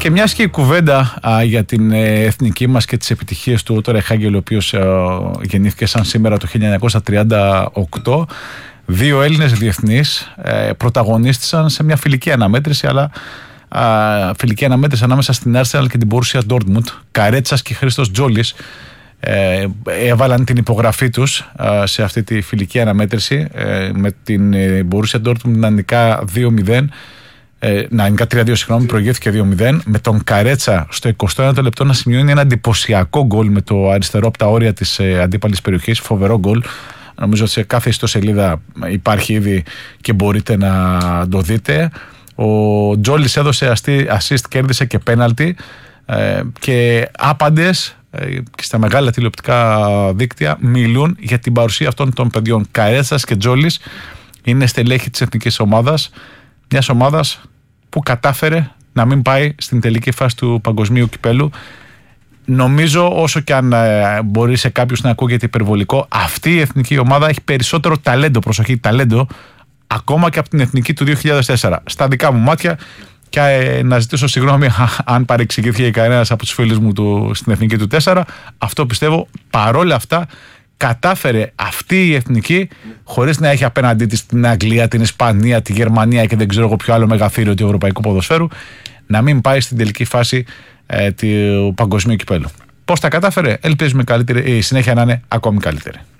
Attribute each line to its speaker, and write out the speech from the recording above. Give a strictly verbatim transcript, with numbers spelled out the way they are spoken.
Speaker 1: Και μιας και η κουβέντα α, για την ε, εθνική μας και τις επιτυχίες του Ότο Ρεχάγκελ, ο οποίος ε, γεννήθηκε σαν σήμερα το χίλια εννιακόσια τριάντα οκτώ, δύο Έλληνες διεθνείς ε, πρωταγωνίστησαν σε μια φιλική αναμέτρηση, αλλά α, φιλική αναμέτρηση ανάμεσα στην Arsenal και την Borussia Dortmund. Καρέτσας και Χρήστος Τζόλης ε, έβαλαν την υπογραφή τους α, σε αυτή τη φιλική αναμέτρηση ε, με την ε, Borussia Dortmund να νικά δύο μηδέν. Να, είναι τρία δύο, συγγνώμη, προηγήθηκε δύο μηδέν, με τον Καρέτσα στο εικοστό ένατο λεπτό να σημειώνει ένα εντυπωσιακό γκολ με το αριστερό από τα όρια της ε, αντίπαλης περιοχής. Φοβερό γκολ. Νομίζω ότι σε κάθε ιστοσελίδα υπάρχει ήδη και μπορείτε να το δείτε. Ο Τζόλης έδωσε assist, κέρδισε και πέναλτι ε, και άπαντες ε, και στα μεγάλα τηλεοπτικά δίκτυα μιλούν για την παρουσία αυτών των παιδιών. Καρέτσας και Τζόλης είναι στελέχη της εθνικής ομάδας, μιας ομάδας που κατάφερε να μην πάει στην τελική φάση του παγκοσμίου κυπέλου. Νομίζω, όσο και αν ε, μπορεί σε κάποιους να ακούγεται υπερβολικό, αυτή η εθνική ομάδα έχει περισσότερο ταλέντο, προσοχή, ταλέντο, ακόμα και από την εθνική του δύο χιλιάδες τέσσερα. Στα δικά μου μάτια, και ε, να ζητήσω συγγνώμη αν παρεξηγήθηκε κανένας από τους φίλους μου του, στην εθνική του τέσσερα, αυτό πιστεύω παρόλα αυτά κατάφερε αυτή η εθνική, χωρίς να έχει απέναντί της την Αγγλία, την Ισπανία, τη Γερμανία και δεν ξέρω εγώ ποιο άλλο μεγαθύριο του ευρωπαϊκού ποδοσφαίρου, να μην πάει στην τελική φάση ε, του παγκοσμίου κυπέλου. Πώς τα κατάφερε? Ελπίζουμε καλύτερη, η συνέχεια να είναι ακόμη καλύτερη.